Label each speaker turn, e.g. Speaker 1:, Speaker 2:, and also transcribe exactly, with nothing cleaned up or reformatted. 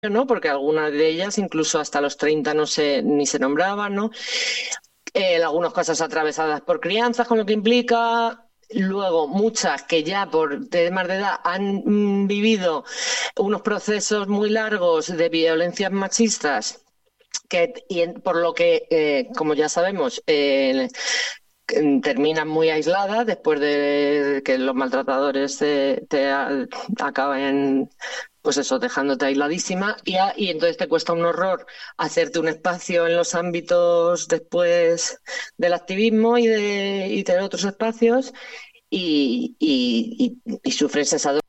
Speaker 1: ¿no? Porque algunas de ellas incluso hasta los treinta no se, ni se nombraban, ¿no? Eh, en algunos casos atravesadas por crianzas, con lo que implica. Luego, muchas que ya por temas de edad han mm, vivido unos procesos muy largos de violencias machistas que, y en- por lo que, eh, como ya sabemos, eh, terminan muy aisladas después de que los maltratadores te, te a- acaben, pues eso, dejándote aisladísima y, a- y entonces te cuesta un horror hacerte un espacio en los ámbitos después del activismo y de, y de otros espacios y, y, y, y sufres esa